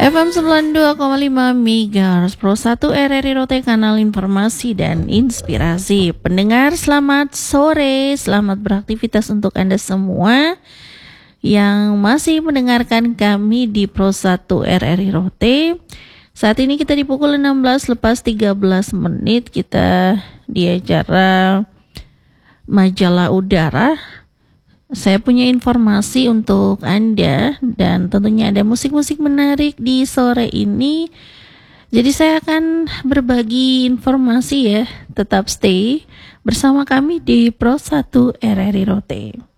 FM 92,5 MHz Pro 1 RRI Rote, kanal informasi dan inspirasi. Pendengar, selamat sore, selamat beraktivitas untuk Anda semua yang masih mendengarkan kami di Pro 1 RRI Rote. Saat ini kita di pukul 16 lepas 13 menit, kita di acara Majalah Udara. Saya punya informasi untuk Anda dan tentunya ada musik-musik menarik di sore ini. Jadi saya akan berbagi informasi ya. Tetap stay bersama kami di Pro 1 RRI Rote.